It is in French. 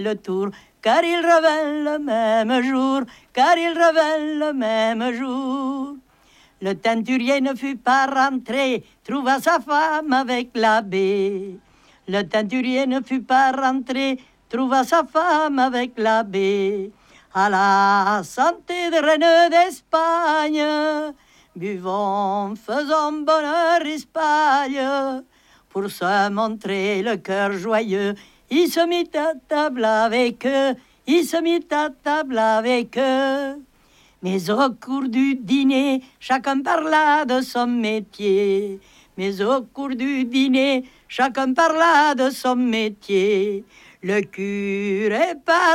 le tour, car il revint le même jour, car il revint le même jour. Le teinturier ne fut pas rentré, trouva sa femme avec l'abbé. Le teinturier ne fut pas rentré, trouva sa femme avec l'abbé. À la santé de reine d'Espagne, buvons, faisons bonheur Espagne. Pour se montrer le cœur joyeux, il se mit à table avec eux, il se mit à table avec eux. Mais au cours du dîner, chacun parla de son métier. Mais au cours du dîner, chacun parla de son métier. Le curé